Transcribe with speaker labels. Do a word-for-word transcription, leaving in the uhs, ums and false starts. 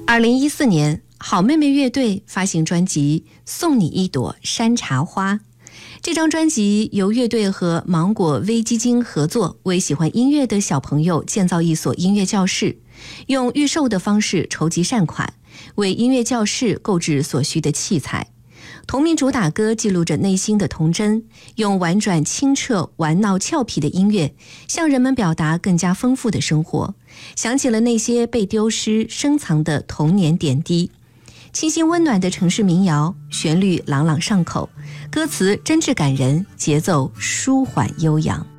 Speaker 1: 二零一四年，好妹妹乐队发行专辑《送你一朵山茶花》。这张专辑由乐队和芒果微基金合作，为喜欢音乐的小朋友建造一所音乐教室，用预售的方式筹集善款，为音乐教室购置所需的器材。同名主打歌记录着内心的童真，用婉转清澈、玩闹俏皮的音乐，向人们表达更加丰富的生活，想起了那些被丢失、深藏的童年点滴。清新温暖的城市民谣，旋律朗朗上口，歌词真挚感人，节奏舒缓悠扬。